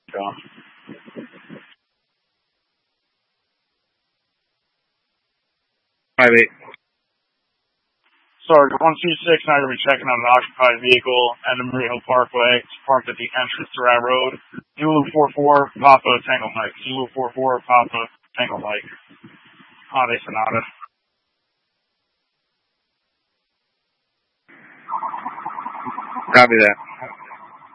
So, maybe. Sorry, 126, now you're going to be checking out an occupied vehicle at the Marie Hill Parkway. It's parked at the entrance to that road. Zulu 44, Papa, Tango Mike. Zulu 44, Papa, Tango Mike. Hyundai Sonata. Copy that.